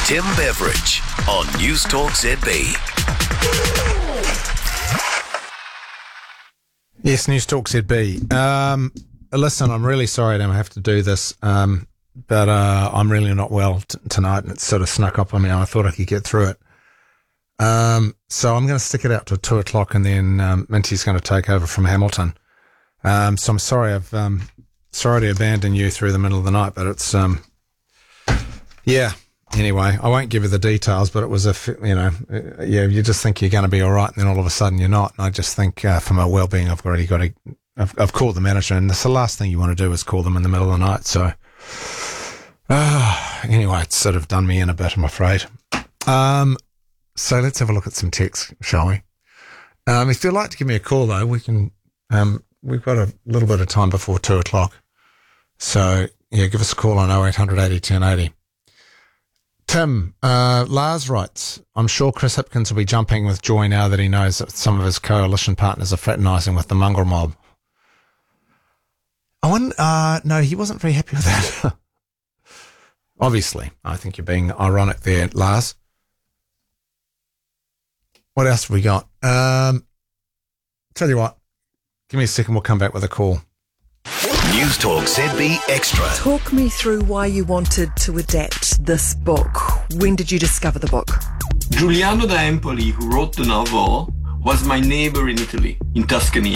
Tim Beveridge on News Talk ZB. Yes, News Talk ZB. Listen, I'm really sorry to have to do this, but I'm really not well tonight, and it sort of snuck up on me. I thought I could get through it. So I'm going to stick it out to 2 o'clock, and then Minty's going to take over from Hamilton. So I'm sorry, sorry to abandon you through the middle of the night, but it's yeah. Anyway, I won't give you the details, but it was you just think you're going to be all right, and then all of a sudden you're not. And I just think for my well-being, I've called the manager, and that's the last thing you want to do is call them in the middle of the night. So anyway, it's sort of done me in a bit, I'm afraid. So let's have a look at some text, shall we? If you'd like to give me a call, though, we can. We've got a little bit of time before 2 o'clock. So yeah, give us a call on 0800 80 1080. Tim, Lars writes, I'm sure Chris Hipkins will be jumping with joy now that he knows that some of his coalition partners are fraternising with the mongrel mob. No, he wasn't very happy with that. Obviously, I think you're being ironic there, Lars. What else have we got? Tell you what, give me a second, we'll come back with a call. News Talk ZB Extra. Talk me through why you wanted to adapt this book. When did you discover the book? Giuliano da Empoli, who wrote the novel, was my neighbor in Italy, in Tuscany.